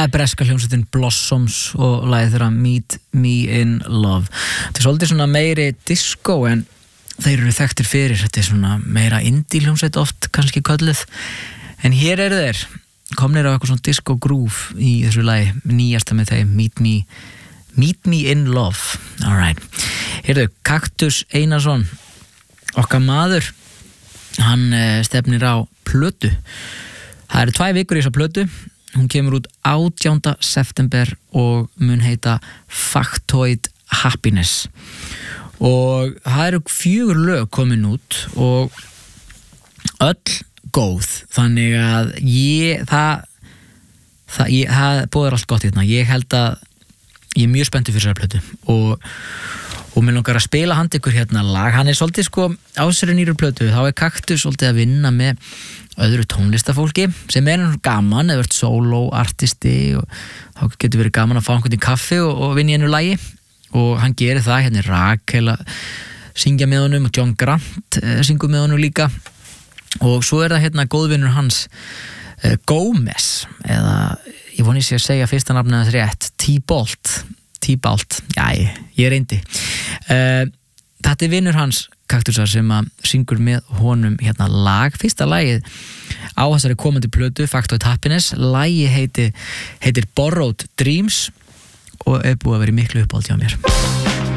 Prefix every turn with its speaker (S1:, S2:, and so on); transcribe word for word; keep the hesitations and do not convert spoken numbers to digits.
S1: Það er breska hljómsveitin Blossoms og lagið þeirra Meet Me in Love. Þetta er svolítið svona meiri disco en þeir eru þekktir fyrir, þetta er svona meira indie hljómsveit oft kannski kölluð. En hér eru þeir, komnir á eitthvað svona disco groove í þessu lagi, nýjasta með þeim, Meet Me, Meet Me in Love. Alright. Heyrðu, Kaktus Einarsson, okkar maður, hann stefnir á plötu. Það eru tvær vikur í þessa plötu. Hún kemur út átjánda september og mun heita Factoid Happiness. Og það eru fjögur lög komin út og öll góð. Þannig að ég, það, það, ég, það búður allt gott hérna. Ég held að ég er mjög spenntur fyrir þessari plötu og, og mér langar að spila hand ykkur hérna lag. Hann er svolítið sko á þessari nýru plötu. Þá er Kaktus svolítið að vinna með öðru tónlistafólki sem er gaman, eða verið solo-artisti og þá getur verið gaman að fá einhvern í kaffi og, og vinna í einu lagi og hann gerir það, hérna er Rakel að syngja með honum og John Grant eh, syngur með honum líka og svo er það hérna góðvinur hans eh, Gómez eða ég voni sér að segja fyrsta nafnið hans rétt T-Bolt T-Bolt, já ég, ég reyndi eh, þetta er vinur hans Kaktusar sem að syngur með honum hérna lag, fyrsta lagið á þessari komandi plötu, Factoid Happiness. Lagið heitir, heitir Borrowed Dreams og er búið að vera miklu uppáhald hjá mér.